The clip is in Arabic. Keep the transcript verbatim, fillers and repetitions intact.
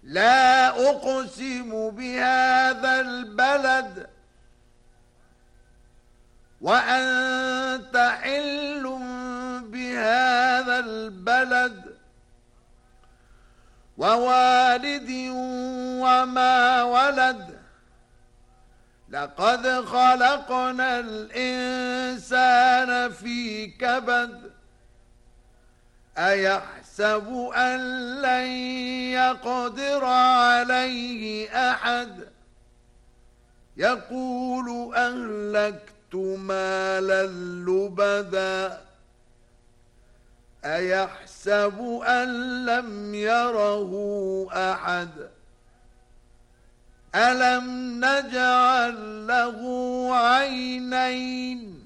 لا أقسم بهذا البلد وأنت حل بهذا البلد ووالد وما ولد لقد خلقنا الإنسان في كبد أيحسب أن لن يقدر عليه أحد يقول أهلكت مالا لبدا أيحسب أن لم يره أحد ألم نجعل له عينين